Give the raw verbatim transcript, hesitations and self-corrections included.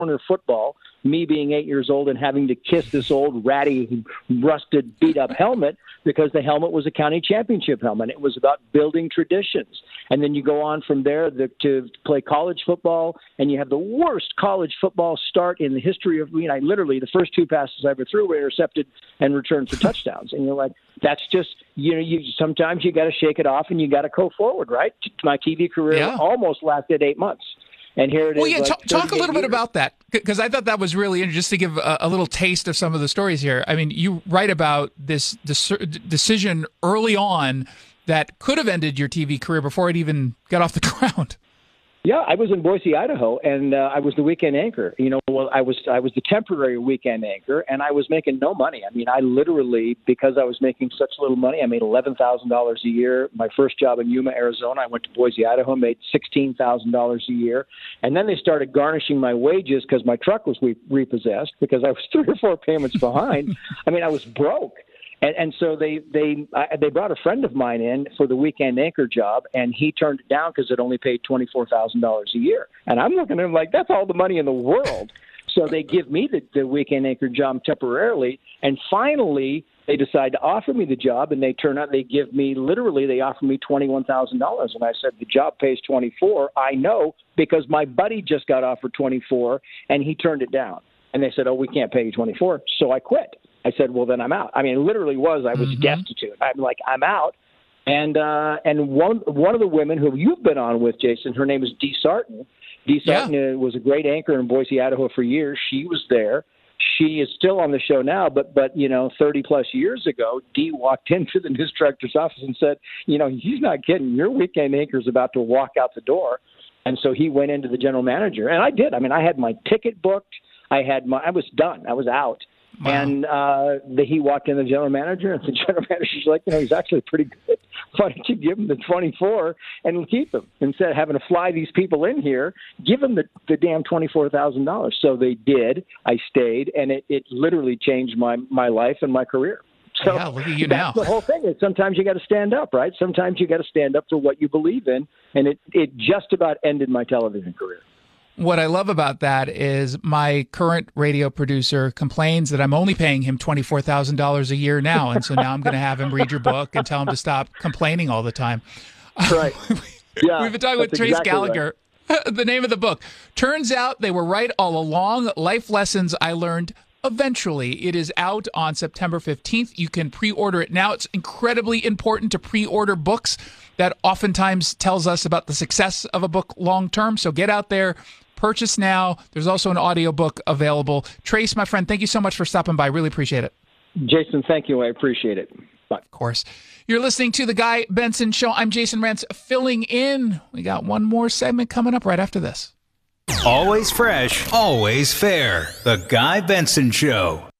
Warner football, me being eight years old and having to kiss this old ratty, rusted, beat-up helmet because the helmet was a county championship helmet. It was about building traditions. And then you go on from there the, to play college football, and you have the worst college football start in the history of, you know, literally the first two passes I ever threw were intercepted and returned for touchdowns. And you're like, that's just, you know, you sometimes you got to shake it off and you got to go forward, right? My T V career yeah. almost lasted eight months. And here it well, is. Yeah, like talk, talk a little years. bit about that, because I thought that was really interesting, just to give a, a little taste of some of the stories here. I mean, you write about this, this decision early on that could have ended your T V career before it even got off the ground. Yeah, I was in Boise, Idaho, and uh, I was the weekend anchor. You know, well, I was I was the temporary weekend anchor, and I was making no money. I mean, I literally, because I was making such little money, I made eleven thousand dollars a year. My first job in Yuma, Arizona, I went to Boise, Idaho, made sixteen thousand dollars a year. And then they started garnishing my wages because my truck was re- repossessed because I was three or four payments behind. I mean, I was broke. And, and so they they I, they brought a friend of mine in for the weekend anchor job, and he turned it down because it only paid twenty-four thousand dollars a year. And I'm looking at him like, that's all the money in the world. So they give me the, the weekend anchor job temporarily, and finally they decide to offer me the job, and they turn out they give me literally they offer me twenty-one thousand dollars, and I said the job pays twenty-four. I know because my buddy just got offered twenty-four, and he turned it down. And they said, oh, we can't pay you twenty-four. So I quit. I said, well, then I'm out. I mean, it literally was, I was mm-hmm. destitute. I'm like, I'm out. And uh, and one one of the women who you've been on with, Jason, her name is Dee Sarton. Dee Sarton yeah. was a great anchor in Boise, Idaho for years. She was there. She is still on the show now, but, but you know, thirty plus years ago, Dee walked into the news director's office and said, you know, he's not kidding. Your weekend anchor's about to walk out the door. And so he went into the general manager. And I did. I mean, I had my ticket booked. I had my, I was done. I was out. Wow. And uh, the, he walked in the general manager, and the general manager's like, you know, he's actually pretty good. Why don't you give him the twenty-four and keep him instead of having to fly these people in here? Give him the, the damn twenty-four thousand dollars. So they did. I stayed, and it, it literally changed my, my life and my career. So yeah, look at you that's now. The whole thing is sometimes you got to stand up, right? Sometimes you got to stand up for what you believe in, and it, it just about ended my television career. What I love about that is my current radio producer complains that I'm only paying him twenty-four thousand dollars a year now. And so now I'm going to have him read your book and tell him to stop complaining all the time. Right. Yeah, We've been talking with Trace exactly Gallagher. Right. The name of the book. Turns out they were right all along. Life Lessons I Learned Eventually. It is out on September fifteenth. You can pre-order it now. It's incredibly important to pre-order books. That oftentimes tells us about the success of a book long term. So get out there, purchase now. There's also an audiobook available. Trace, my friend, thank you so much for stopping by. Really appreciate it. Jason, thank you. I appreciate it. Bye. Of course. You're listening to The Guy Benson Show. I'm Jason Rantz filling in. We got one more segment coming up right after this. Always fresh, always fair. The Guy Benson Show.